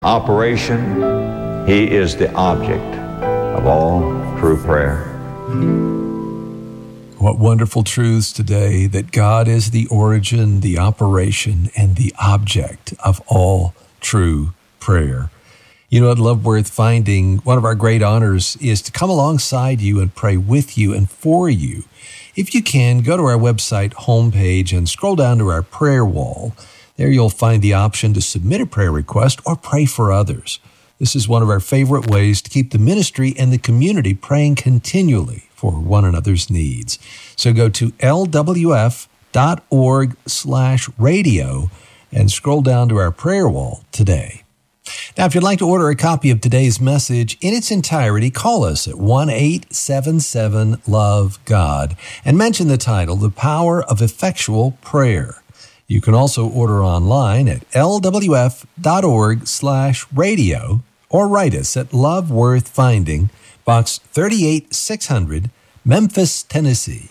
operation. He is the object of all true prayer. What wonderful truths today, that God is the origin, the operation, and the object of all true prayer. You know, at Love Worth Finding, one of our great honors is to come alongside you and pray with you and for you. If you can, go to our website homepage and scroll down to our prayer wall. There you'll find the option to submit a prayer request or pray for others. This is one of our favorite ways to keep the ministry and the community praying continually for one another's needs. So go to lwf.org/radio and scroll down to our prayer wall today. Now, if you'd like to order a copy of today's message in its entirety, call us at 1-877-LOVE-GOD and mention the title, The Power of Effectual Prayer. You can also order online at lwf.org/radio or write us at Love Worth Finding, Box 38600, Memphis, Tennessee,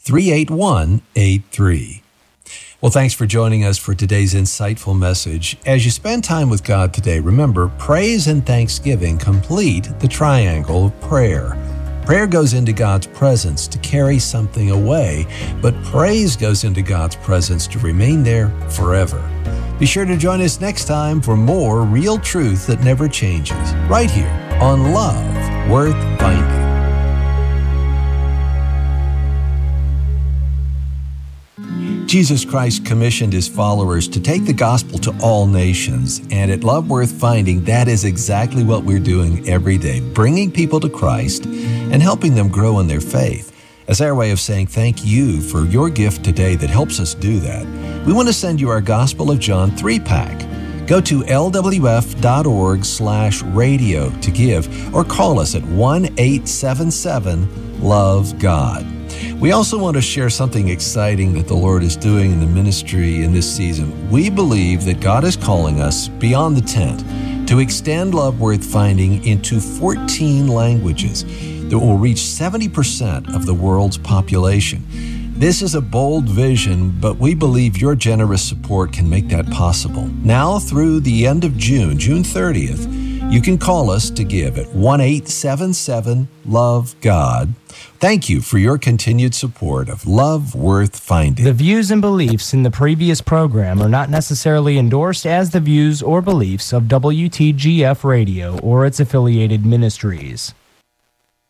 38183. Well, thanks for joining us for today's insightful message. As you spend time with God today, remember, praise and thanksgiving complete the triangle of prayer. Prayer goes into God's presence to carry something away, but praise goes into God's presence to remain there forever. Be sure to join us next time for more real truth that never changes, right here on Love Worth Finding. Jesus Christ commissioned his followers to take the gospel to all nations, and at Love Worth Finding, that is exactly what we're doing every day, bringing people to Christ and helping them grow in their faith. As our way of saying thank you for your gift today that helps us do that, we want to send you our Gospel of John 3-pack. Go to lwf.org/radio to give or call us at 1-877-LOVE-GOD. We also want to share something exciting that the Lord is doing in the ministry in this season. We believe that God is calling us beyond the tent to extend Love Worth Finding into 14 languages that will reach 70% of the world's population. This is a bold vision, but we believe your generous support can make that possible. Now through the end of June 30th, you can call us to give at 1-877-LOVE-GOD. Thank you for your continued support of Love Worth Finding. The views and beliefs in the previous program are not necessarily endorsed as the views or beliefs of WTGF Radio or its affiliated ministries.